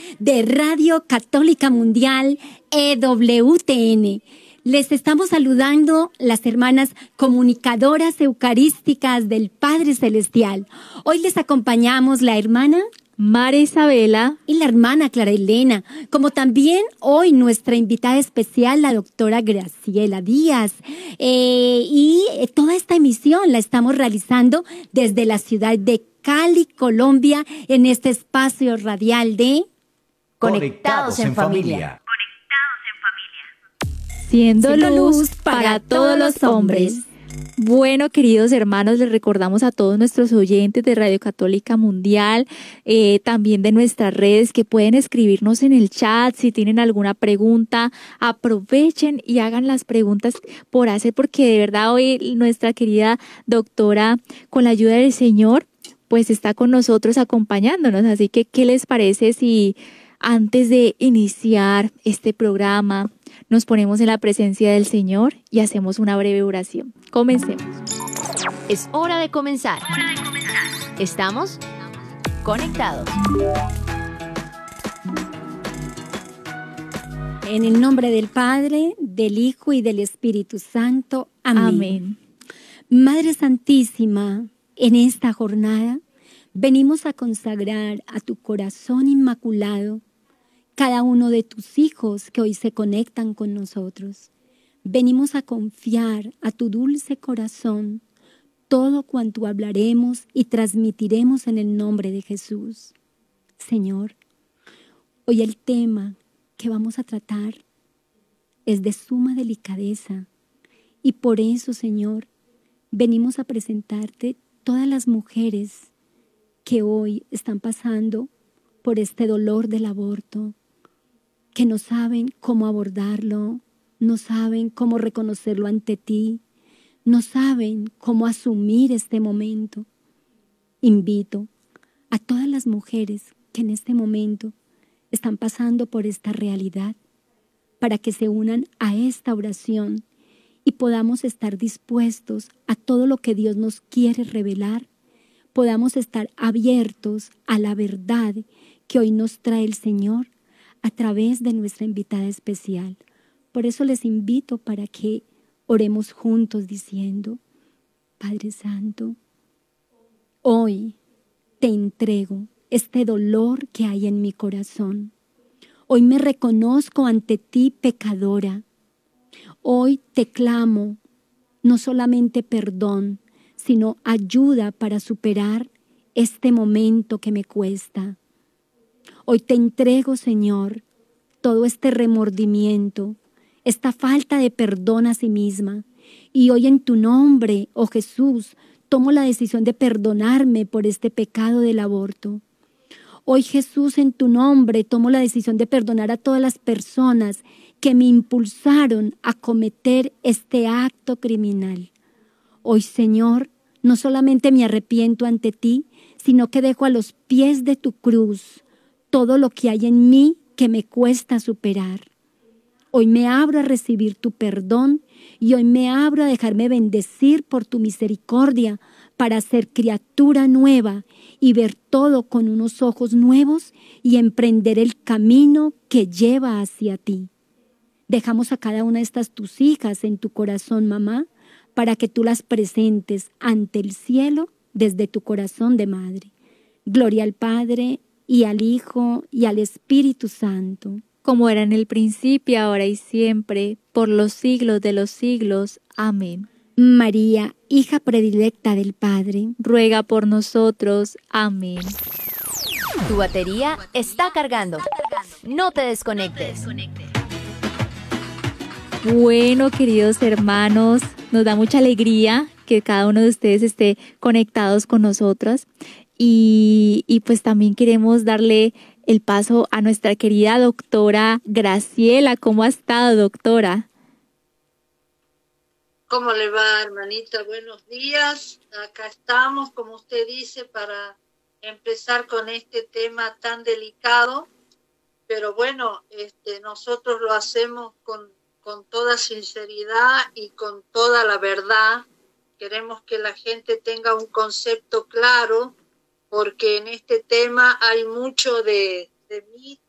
de Radio Católica Mundial EWTN. Les estamos saludando las hermanas comunicadoras eucarísticas del Padre Celestial. Hoy les acompañamos la hermana María Isabela y la hermana Clara Elena, como también hoy nuestra invitada especial, la doctora Graciela Díaz. Y toda esta emisión la estamos realizando desde la ciudad de Cali, Colombia, en este espacio radial de Conectados en Familia. Siendo luz para todos los hombres. Bueno, queridos hermanos, les recordamos a todos nuestros oyentes de Radio Católica Mundial, también de nuestras redes, que pueden escribirnos en el chat si tienen alguna pregunta. Aprovechen y hagan las preguntas por hacer, porque de verdad hoy nuestra querida doctora, con la ayuda del Señor, pues está con nosotros acompañándonos. Así que, ¿qué les parece si antes de iniciar este programa nos ponemos en la presencia del Señor y hacemos una breve oración? Comencemos. Es hora de comenzar. Estamos conectados. En el nombre del Padre, del Hijo y del Espíritu Santo. Amén. Amén. Madre Santísima, en esta jornada venimos a consagrar a tu corazón inmaculado cada uno de tus hijos que hoy se conectan con nosotros. Venimos a confiar a tu dulce corazón todo cuanto hablaremos y transmitiremos en el nombre de Jesús. Señor, hoy el tema que vamos a tratar es de suma delicadeza y por eso, Señor, venimos a presentarte todas las mujeres que hoy están pasando por este dolor del aborto, que no saben cómo abordarlo, no saben cómo reconocerlo ante ti, no saben cómo asumir este momento. Invito a todas las mujeres que en este momento están pasando por esta realidad para que se unan a esta oración y podamos estar dispuestos a todo lo que Dios nos quiere revelar, podamos estar abiertos a la verdad que hoy nos trae el Señor a través de nuestra invitada especial. Por eso les invito para que oremos juntos diciendo: Padre Santo, hoy te entrego este dolor que hay en mi corazón. Hoy me reconozco ante ti pecadora. Hoy te clamo no solamente perdón, sino ayuda para superar este momento que me cuesta. Hoy te entrego, Señor, todo este remordimiento, esta falta de perdón a sí misma. Y hoy en tu nombre, oh Jesús, tomo la decisión de perdonarme por este pecado del aborto. Hoy, Jesús, en tu nombre, tomo la decisión de perdonar a todas las personas que me impulsaron a cometer este acto criminal. Hoy, Señor, no solamente me arrepiento ante ti, sino que dejo a los pies de tu cruz todo lo que hay en mí que me cuesta superar. Hoy me abro a recibir tu perdón y hoy me abro a dejarme bendecir por tu misericordia para ser criatura nueva y ver todo con unos ojos nuevos y emprender el camino que lleva hacia ti. Dejamos a cada una de estas tus hijas en tu corazón, mamá, para que tú las presentes ante el cielo desde tu corazón de madre. Gloria al Padre, y al Hijo, y al Espíritu Santo. Como era en el principio, ahora y siempre, por los siglos de los siglos. Amén. María, hija predilecta del Padre, ruega por nosotros. Amén. Tu batería está cargando. No te desconectes. Bueno, queridos hermanos, nos da mucha alegría que cada uno de ustedes esté conectados con nosotras. Y pues también queremos darle el paso a nuestra querida doctora Graciela. ¿Cómo ha estado, doctora? ¿Cómo le va, hermanita? Buenos días. Acá estamos, como usted dice, para empezar con este tema tan delicado. Pero bueno, nosotros lo hacemos con toda sinceridad y con toda la verdad. Queremos que la gente tenga un concepto claro, porque en este tema hay mucho de mito,